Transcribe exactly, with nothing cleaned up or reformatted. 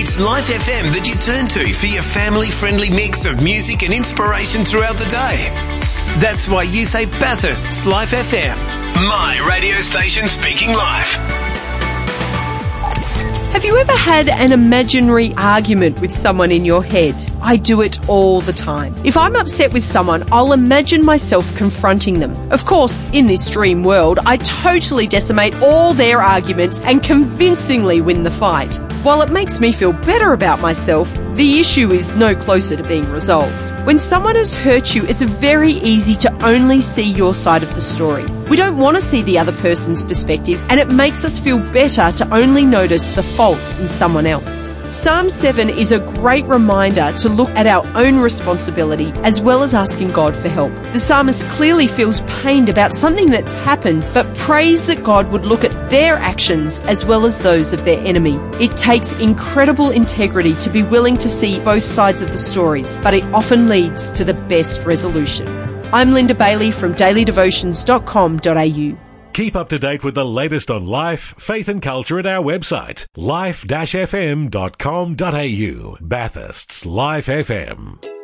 It's Life F M that you turn to for your family-friendly mix of music and inspiration throughout the day. That's why you say Bathurst's Life F M. My radio station speaking life. Have you ever had an imaginary argument with someone in your head? I do it all the time. If I'm upset with someone, I'll imagine myself confronting them. Of course, in this dream world, I totally decimate all their arguments and convincingly win the fight. While it makes me feel better about myself, the issue is no closer to being resolved. When someone has hurt you, it's very easy to only see your side of the story. We don't want to see the other person's perspective, and it makes us feel better to only notice the fault in someone else. Psalm seven is a great reminder to look at our own responsibility as well as asking God for help. The psalmist clearly feels pained about something that's happened, but prays that God would look at their actions as well as those of their enemy. It takes incredible integrity to be willing to see both sides of the stories, but it often leads to the best resolution. I'm Linda Bailey from daily devotions dot com dot a u. Keep up to date with the latest on life, faith and culture at our website, life dash f m dot com dot a u. Bathurst's Life F M.